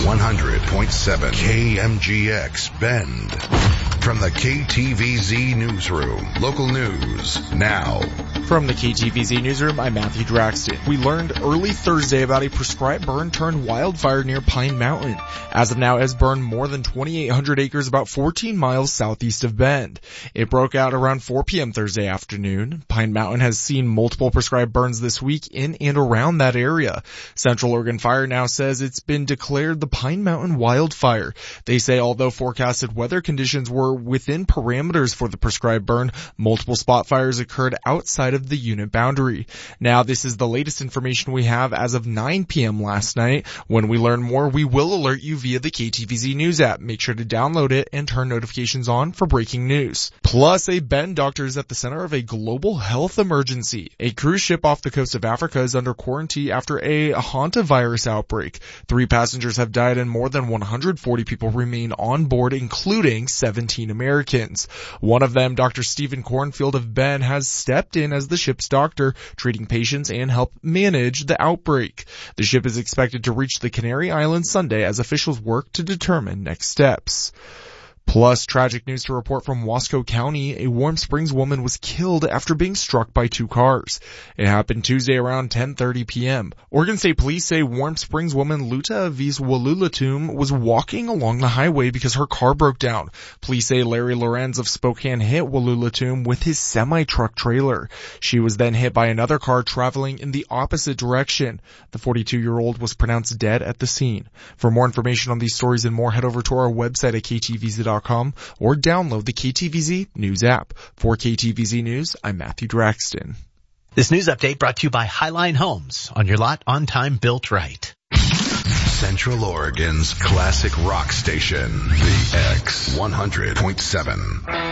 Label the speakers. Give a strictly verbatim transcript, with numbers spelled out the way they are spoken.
Speaker 1: one hundred point seven K M G X Bend. From the K T V Z Newsroom, local news now.
Speaker 2: From the K T V Z Newsroom, I'm Matthew Draxton. We learned early Thursday about a prescribed burn turned wildfire near Pine Mountain. As of now, it has burned more than twenty-eight hundred acres about fourteen miles southeast of Bend. It broke out around four p.m. Thursday afternoon. Pine Mountain has seen multiple prescribed burns this week in and around that area. Central Oregon Fire now says it's been declared the Pine Mountain wildfire. They say although forecasted weather conditions were within parameters for the prescribed burn, multiple spot fires occurred outside of the unit boundary. Now, this is the latest information we have as of nine p.m. last night. When we learn more, we will alert you via the K T V Z News app. Make sure to download it and turn notifications on for breaking news. Plus, a Bend doctor is at the center of a global health emergency. A cruise ship off the coast of Africa is under quarantine after a hantavirus outbreak. Three passengers have died and more than one hundred forty people remain on board, including seventeen Americans. One of them, Doctor Stephen Cornfield of Bend, has stepped in as the ship's doctor, treating patients and help manage the outbreak. The ship is expected to reach the Canary Islands Sunday as officials work to determine next steps. Plus, tragic news to report from Wasco County. A Warm Springs woman was killed after being struck by two cars. It happened Tuesday around ten thirty p.m. Oregon State Police say Warm Springs woman Luta Avis Walulatum was walking along the highway because her car broke down. Police say Larry Lorenz of Spokane hit Walulatum with his semi-truck trailer. She was then hit by another car traveling in the opposite direction. The forty-two-year-old was pronounced dead at the scene. For more information on these stories and more, head over to our website at K T V Z dot com or download the K T V Z News app. For K T V Z News, I'm Matthew Draxton.
Speaker 3: This news update brought to you by Highline Homes. On your lot, on time, built right.
Speaker 1: Central Oregon's classic rock station, the X one hundred point seven.